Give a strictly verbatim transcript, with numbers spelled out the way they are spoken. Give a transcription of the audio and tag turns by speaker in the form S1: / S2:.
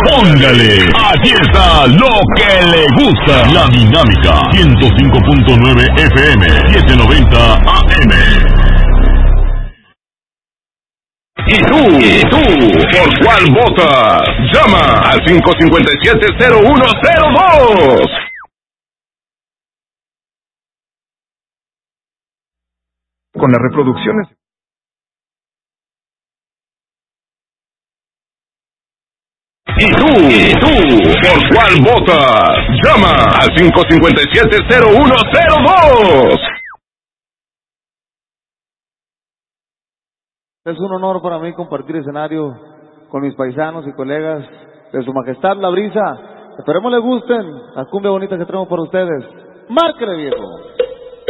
S1: Póngale. Aquí está lo que le gusta. La Dinámica. ciento cinco punto nueve F M. setecientos noventa A M. ¿Y tú? ¿Y tú? ¿Por cuál votas? Llama al cinco cinco siete cero uno cero dos. Con las reproducciones. ¿Y tú? ¿Y tú? ¿Por cuál votas? Llama al cinco cinco siete cero uno cero dos.
S2: Es un honor para mí compartir escenario con mis paisanos y colegas de Su Majestad La Brisa. Esperemos les gusten la cumbia bonita que traemos para ustedes. ¡Márquele, viejo!